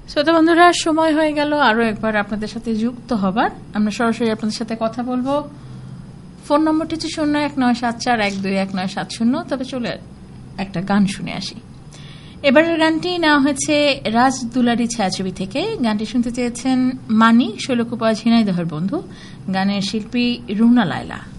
শ্রোতা বন্ধুরা, সময় হয়ে গেল আরো একবার আপনাদের সাথে যুক্ত হবার। আমরা সরাসরি আপনাদের সাথে কথা বলবো। ফোন নম্বরটি হচ্ছে 0197412197। তবে চলে একটা গান শুনে আসি। এবারের গানটি নেওয়া হয়েছে রাজ দুলারি ছায়াছবি থেকে। গানটি শুনতে চেয়েছেন মানি, শৈলকুপা, ঝিনাইদহের বন্ধু। গানের শিল্পী রুনা লায়লা।